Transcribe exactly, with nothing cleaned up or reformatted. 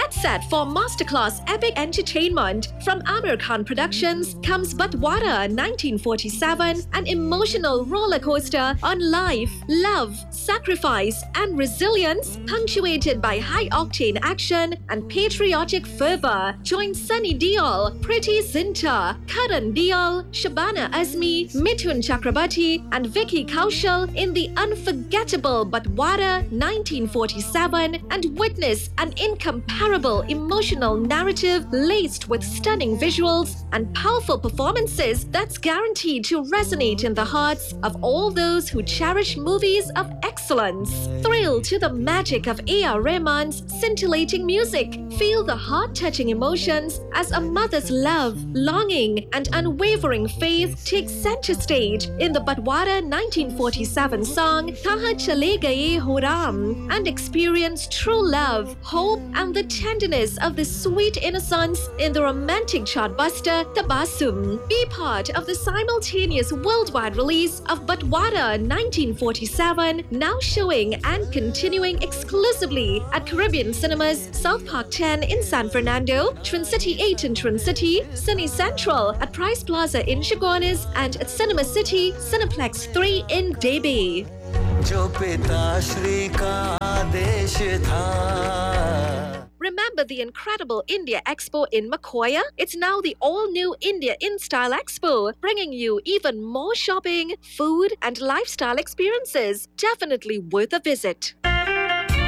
Get set for masterclass epic entertainment from Amir Khan Productions comes Batwara nineteen forty-seven, an emotional roller coaster on life, love, sacrifice, and resilience, punctuated by high-octane action and patriotic fervor. Join Sunny Deol, Priti Zinta, Karan Deol, Shabana Azmi, Mithun Chakrabarti, and Vicky Kaushal in the unforgettable Batwara nineteen forty-seven and witness an incomparable emotional narrative laced with stunning visuals and powerful performances that's guaranteed to resonate in the hearts of all those who cherish movies of excellence. Thrill to the magic of A R Rahman's scintillating music. Feel the heart-touching emotions as a mother's love, longing, and unwavering faith takes center stage in the Batwara nineteen forty-seven song Kahan Chale Gaye Ho Ram, and experience true love, hope, and the tenderness of the sweet innocence in the romantic chartbuster Tabassum. Be part of the simultaneous worldwide release of Batwara nineteen forty-seven, now showing and continuing exclusively at Caribbean Cinemas, South Park ten in San Fernando, Trincity eight in Trincity, Cine Central at Price Plaza in Chaguanas, and at Cinema City, Cineplex three in Debe. Remember the incredible India Expo in Makoya? It's now the all-new India InStyle Expo, bringing you even more shopping, food, and lifestyle experiences. Definitely worth a visit.